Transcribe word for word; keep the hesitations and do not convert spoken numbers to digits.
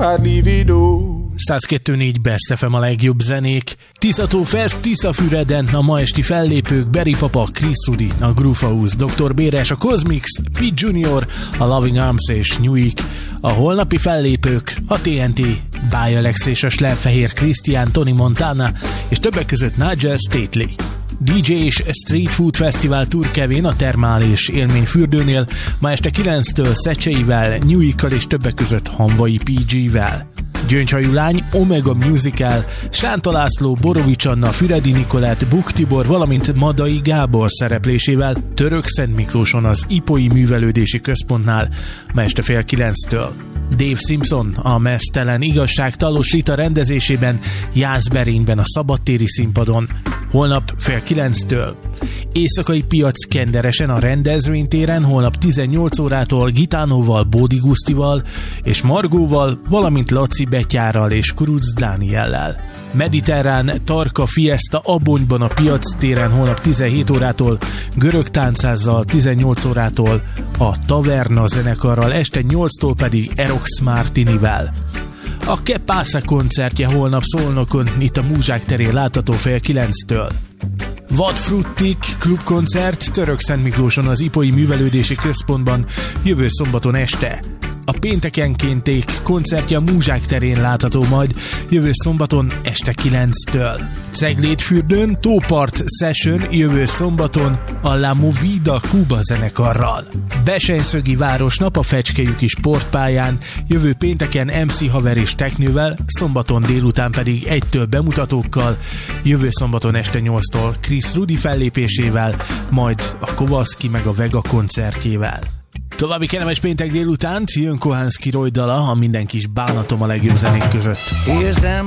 I'd leave it all. száz kettő négy Best ef em a legjobb zenék. Tiszató Fest, Tiszafüreden, a ma esti fellépők Berry Papa, Chris Rudi, a Groove House, doktor Béres, a Cosmix, Pete Junior, a Loving Arms és Newik. A holnapi fellépők a té en té, By Alex és a Slemfehér Christian, Tony Montana és többek között Nigel Stately. dé dzsé és Street Food Festival Turkevén a Termál és Élményfürdőnél ma este kilenctől Szecseivel, Newikkal és többek között Hanvai pé gé-vel. Gyöngyhajú Lány, Omega Musical, Sánta László, Borovics Anna, Füredi Nikolett, Buk Tibor, valamint Madai Gábor szereplésével Törökszent Miklóson az Ipói Művelődési Központnál ma este fél kilenctől. Dave Simpson, a Meztelen Igazság Talos Rita rendezésében Jászberényben a Szabadtéri színpadon holnap fél kilenctől. Éjszakai Piac Kenderesen a rendezvénytéren holnap tizennyolc órától Gitánóval, Bódi Gusztival és Margóval, valamint Laci Betyárral és Kuruc Dániellel. Mediterrán Tarka Fiesta Abonyban a Piac téren holnap tizenhét órától, Görög Táncházzal tizennyolc órától, a Taverna zenekarral, este nyolctól pedig Erox Martinivel. A Kepása koncertje holnap Szolnokon, itt a Múzsák terén látható fél kilenctől. Vadfruttik klubkoncert Törökszent Miklóson az Ipói Művelődési Központban jövő szombaton este. A péntekenkénték koncertje a Múzsák terén látható majd jövő szombaton este kilenctől. Ceglédfürdőn Tópart Session jövő szombaton a La Movida Cuba zenekarral. Besenyszögi Városnap a Fecskelyüki sportpályán jövő pénteken em cé Haver és Teknővel, szombaton délután pedig egytől bemutatókkal, jövő szombaton este nyolctól Chris Rudi fellépésével, majd a Kowalski meg a Vega koncertjével. További kellemes péntek délutánt jön Kohánszki Roy dala, a Minden kis bánatom a legjobb zenék között. Érzem